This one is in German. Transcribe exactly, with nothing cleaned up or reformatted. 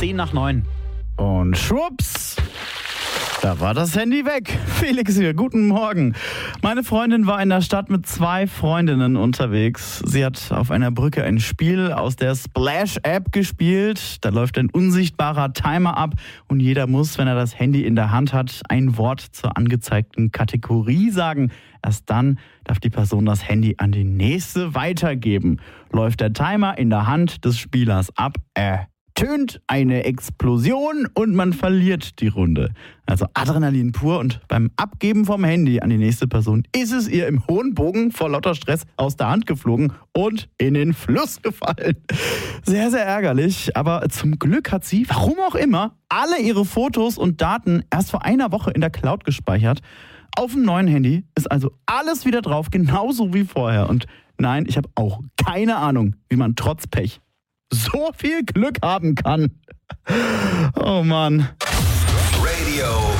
zehn nach neun. Und schwupps, da war das Handy weg. Felix hier, guten Morgen. Meine Freundin war in der Stadt mit zwei Freundinnen unterwegs. Sie hat auf einer Brücke ein Spiel aus der Splash-App gespielt. Da läuft ein unsichtbarer Timer ab und jeder muss, wenn er das Handy in der Hand hat, ein Wort zur angezeigten Kategorie sagen. Erst dann darf die Person das Handy an die nächste weitergeben. Läuft der Timer in der Hand des Spielers ab, ertönt eine Explosion und man verliert die Runde. Also Adrenalin pur, und beim Abgeben vom Handy an die nächste Person ist es ihr im hohen Bogen vor lauter Stress aus der Hand geflogen und in den Fluss gefallen. Sehr, sehr ärgerlich, aber zum Glück hat sie, warum auch immer, alle ihre Fotos und Daten erst vor einer Woche in der Cloud gespeichert. Auf dem neuen Handy ist also alles wieder drauf, genauso wie vorher. Und nein, ich habe auch keine Ahnung, wie man trotz Pech so viel Glück haben kann. Oh Mann. Radio